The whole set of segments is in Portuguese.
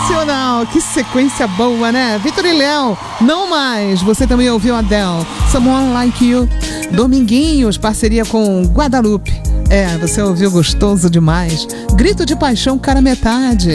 Sensacional, que sequência boa, né? Vitor e Léo, Não Mais. Você também ouviu Adele, Someone Like You. Dominguinhos, parceria com Guadalupe. Você ouviu gostoso demais. Grito de Paixão, Cara Metade.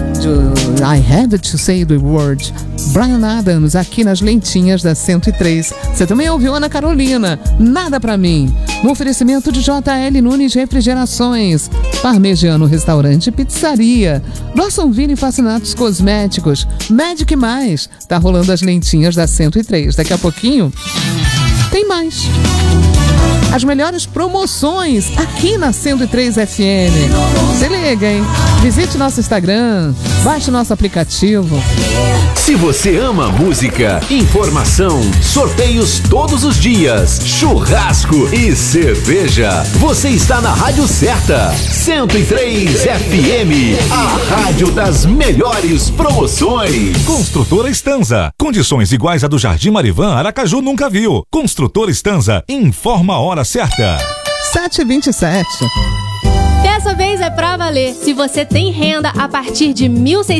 I Have to Say the Word. Bryan Adams, aqui nas lentinhas da 103. Você também ouviu Ana Carolina, Nada Pra Mim. No oferecimento de JL Nunes Refrigerações, Parmegiano Restaurante e Pizzaria, Blossomville Fascinatos Cosméticos, Magic Mais. Tá rolando as lentinhas da 103. Daqui a pouquinho tem mais. As melhores promoções aqui na 103 FM. Se liga, hein? Visite nosso Instagram, baixe nosso aplicativo. Se você ama música, informação, sorteios todos os dias, churrasco e cerveja, você está na rádio certa. 103 FM, a rádio das melhores promoções. Construtora Estanza, condições iguais à do Jardim Marivan, Aracaju nunca viu. Construtora Estanza, informa a hora certa. 7h27. Dessa vez é pra valer. Se você tem renda a partir de R$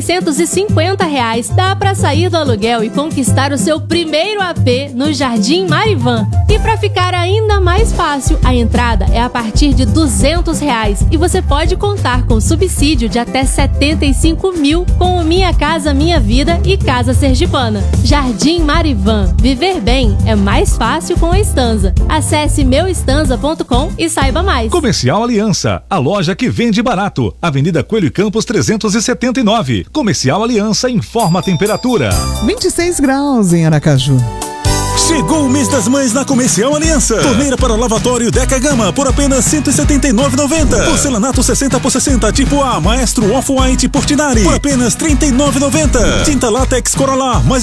1.650, dá pra sair do aluguel e conquistar o seu primeiro AP no Jardim Marivan. E pra ficar ainda mais fácil, a entrada é a partir de R$ 200 e você pode contar com subsídio de até 75 mil com o Minha Casa Minha Vida e Casa Sergipana. Jardim Marivan. Viver bem é mais fácil com a Estanza. Acesse meuestanza.com e saiba mais. Comercial Aliança, a loja que vende barato. Avenida Coelho e Campos 379. Comercial Aliança informa a temperatura. 26 graus em Aracaju. Chegou o mês das mães na Comercial Aliança. Torneira para lavatório Deca Gama por apenas R$ 179,90. Porcelanato 60x60 tipo A, Maestro Off-White Portinari por apenas R$ 39,90. Tinta Látex Corolar mais